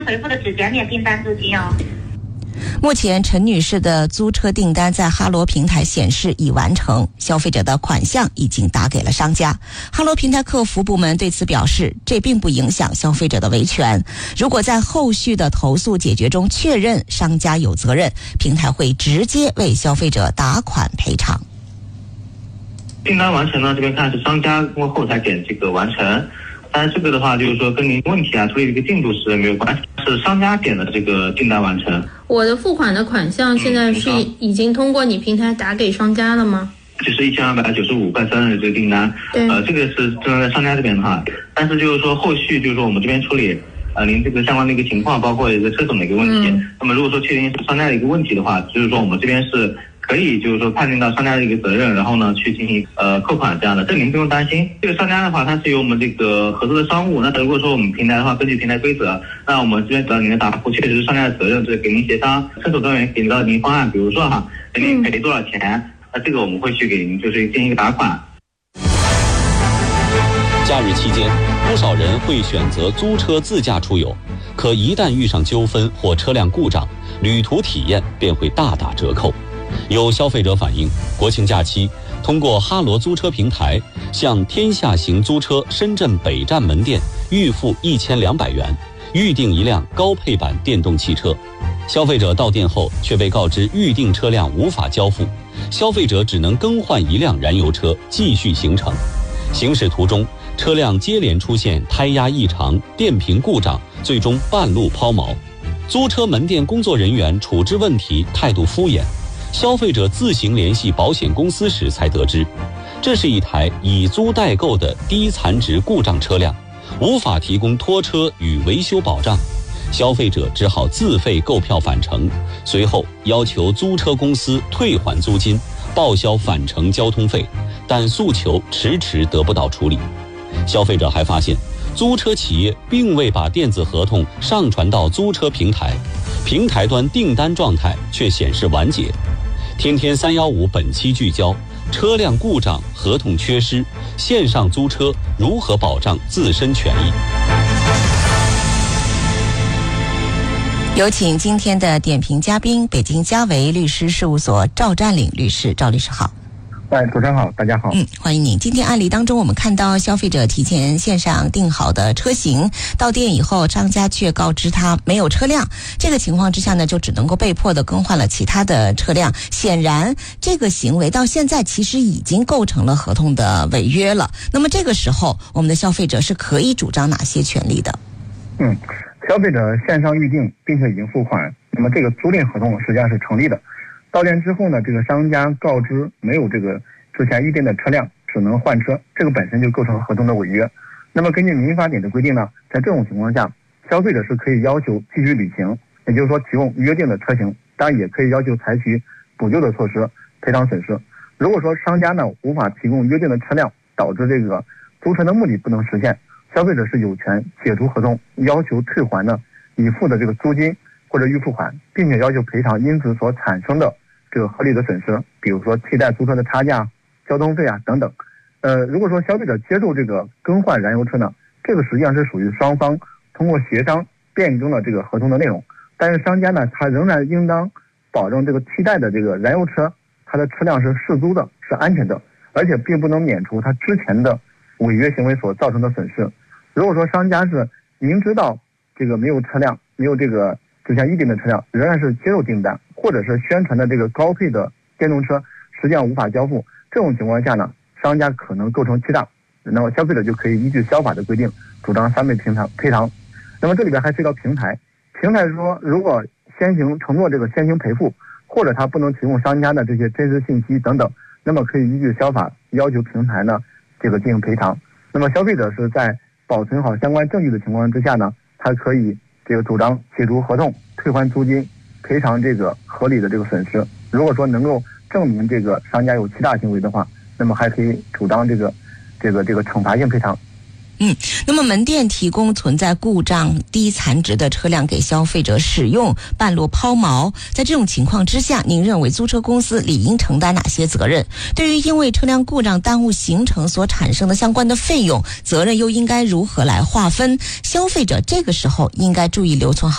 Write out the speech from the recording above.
回复的只减免订单租金哦。 目前陈女士的租车订单在哈罗平台显示已完成，消费者的款项已经打给了商家。哈罗平台客服部门对此表示，这并不影响消费者的维权。如果在后续的投诉解决中确认商家有责任，平台会直接为消费者打款赔偿。 订单完成呢，这边看是商家通过后台点这个完成。但是这个的话，就是说跟您问题处理的一个进度是没有关系，是商家点的这个订单完成。 我的付款的款项现在是已经通过你平台打给商家了吗？ 就是1295块3的这个订单， 对， 这个是正在商家这边的话，但是就是说后续就是说我们这边处理您这个相关的一个情况，包括一个车种的一个问题。那么如果说确定是商家的一个问题的话，就是说我们这边是可以就是说判定到商家的一个责任，然后呢去进行扣款这样的，这您不用担心。这个商家的话，它是由我们这个合作的商务，那如果说我们平台的话，根据平台规则，那我们这边得到您的答复，确实是商家的责任，这给您协商，车主专员给到您方案，比如说给您赔多少钱，那这个我们会去给您就是进行一个打款。 假日期间，不少人会选择租车自驾出游，可一旦遇上纠纷或车辆故障，旅途体验便会大打折扣。有消费者反映，国庆假期通过哈罗租车平台向天下行租车深圳北站门店预付1200元，预订一辆高配版电动汽车。消费者到店后却被告知预订车辆无法交付，消费者只能更换一辆燃油车继续行程。行驶途中，车辆接连出现胎压异常、电瓶故障，最终半路抛锚。租车门店工作人员处置问题态度敷衍，消费者自行联系保险公司时才得知，这是一台以租代购的低残值故障车辆，无法提供拖车与维修保障。消费者只好自费购票返程，随后要求租车公司退还租金，报销返程交通费，但诉求迟迟得不到处理。消费者还发现，租车企业并未把电子合同上传到租车平台，平台端订单状态却显示完结。天天315本期聚焦：车辆故障、合同缺失，线上租车如何保障自身权益？ 有请今天的点评嘉宾，北京嘉维律师事务所赵占领律师。赵律师好。 主持人好，大家好。 欢迎您。今天案例当中，我们看到消费者提前线上订好的车型，到店以后，商家却告知他没有车辆。这个情况之下呢，就只能够被迫的更换了其他的车辆。显然，这个行为到现在其实已经构成了合同的违约了。那么这个时候，我们的消费者是可以主张哪些权利的？ 消费者线上预订并且已经付款，那么这个租赁合同实际上是成立的。到店之后呢，这个商家告知没有这个之前预定的车辆，只能换车，这个本身就构成合同的违约。那么根据民法典的规定呢，在这种情况下，消费者是可以要求继续履行，也就是说提供约定的车型，当然也可以要求采取补救的措施，赔偿损失。如果说商家呢无法提供约定的车辆，导致这个租车的目的不能实现，消费者是有权解除合同，要求退还呢已付的这个租金或者预付款，并且要求赔偿因此所产生的这个合理的损失，比如说替代租车的差价、交通费等等。如果说消费者接受这个更换燃油车呢，这个实际上是属于双方通过协商变更了这个合同的内容，但是商家呢，他仍然应当保证这个替代的这个燃油车，它的车辆是适租的、是安全的，而且并不能免除他之前的违约行为所造成的损失。如果说商家是明知道这个没有车辆，没有这个之前预定的车辆，仍然是接受订单，或者是宣传的这个高配的电动车实际上无法交付，这种情况下呢，商家可能构成欺诈，那么消费者就可以依据消法的规定主张3倍赔偿。那么这里边还涉及到平台说，如果先行承诺这个先行赔付，或者他不能提供商家的这些真实信息等等，那么可以依据消法要求平台呢这个进行赔偿。那么消费者是在保存好相关证据的情况之下呢，他可以这个主张解除合同、退还租金、赔偿这个合理的这个损失。如果说能够证明这个商家有欺诈行为的话，那么还可以主张这个惩罚性赔偿。 那么门店提供存在故障、低残值的车辆给消费者使用，半路抛锚，在这种情况之下，您认为租车公司理应承担哪些责任？对于因为车辆故障耽误行程所产生的相关的费用，责任又应该如何来划分？消费者这个时候应该注意留存好